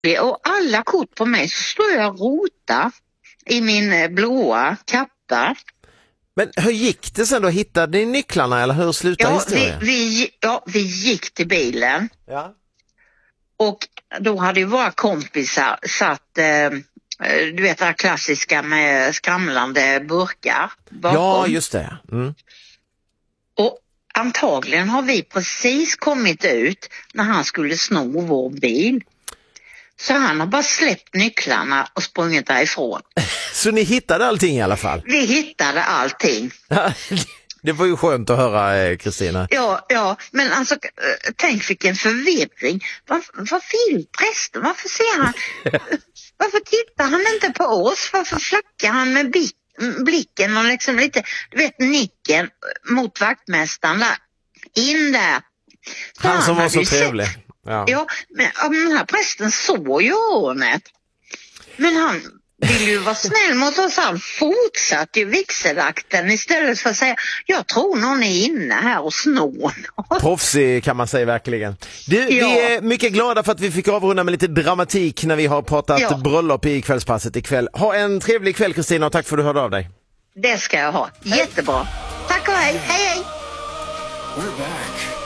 och alla kort på mig så står jag och rotar i min blåa kappa. Men hur gick det sen då? Hittade ni nycklarna eller hur slutade historien? Vi gick till bilen. Ja. Och då hade ju våra kompisar satt, du vet det här klassiska med skramlande burkar bakom. Ja, just det. Mm. Och antagligen har vi precis kommit ut när han skulle sno vår bil. Så han har bara släppt nycklarna och sprungit därifrån. Så ni hittade allting i alla fall? Vi hittade allting. Det var ju skönt att höra, Kristina. Ja, men alltså tänk vilken förvirring. Vad vill prästen? Varför ser han? Varför tittar han inte på oss? Varför flackar han med blicken och liksom lite, du vet, nicken mot vaktmästaren där? In där. Så han som var så trevlig. Ja, men den här prästen såg ju hånet. Men han vill ju vara snäll mot oss. Han fortsatte ju vigselakten istället för att säga jag tror någon är inne här och snor. Proffsig kan man säga verkligen. Vi är mycket glada för att vi fick avrunda med lite dramatik när vi har pratat bröllop i kvällspasset ikväll. Ha en trevlig kväll, Kristina, och tack för att du hörde av dig. Det ska jag ha. Jättebra. Tack och hej. Hej. We're back.